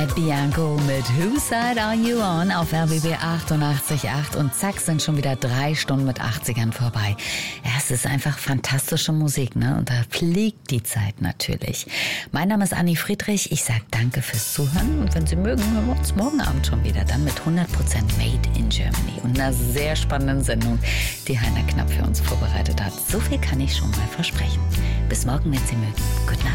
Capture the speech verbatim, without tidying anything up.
Matt Bianco mit Whose Side Are You On auf R B B achtundachtzig Komma acht und zack sind schon wieder drei Stunden mit achtzigern vorbei. Ja, es ist einfach fantastische Musik, ne? Und da fliegt die Zeit natürlich. Mein Name ist Anni Friedrich, ich sage danke fürs Zuhören und wenn Sie mögen, hören wir uns morgen Abend schon wieder, dann mit hundert Prozent Made in Germany und einer sehr spannenden Sendung, die Heiner Knapp für uns vorbereitet hat. So viel kann ich schon mal versprechen. Bis morgen, wenn Sie mögen. Gute Nacht.